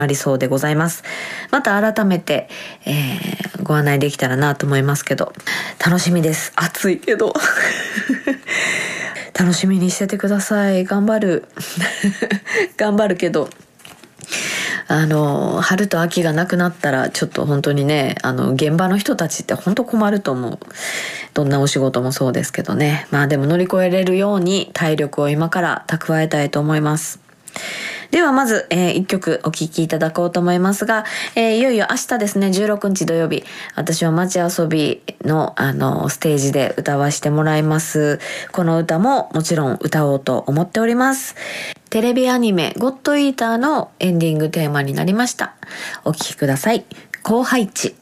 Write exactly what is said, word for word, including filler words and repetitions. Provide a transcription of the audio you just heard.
ありそうでございます。また改めて、えー、ご案内できたらなと思いますけど、楽しみです。暑いけど楽しみにしててください。頑張る頑張るけど、あの春と秋がなくなったらちょっと本当にね、あの現場の人たちって本当困ると思う。どんなお仕事もそうですけどね。まあでも乗り越えれるように体力を今から蓄えたいと思います。ではまず、えー、いっきょくお聴きいただこうと思いますが、えー、いよいよ明日ですね、じゅうろくにち土曜日、私は街遊びのあのステージで歌わせてもらいます。この歌ももちろん歌おうと思っております。テレビアニメゴッドイーターのエンディングテーマになりました。お聴きください。荒廃地。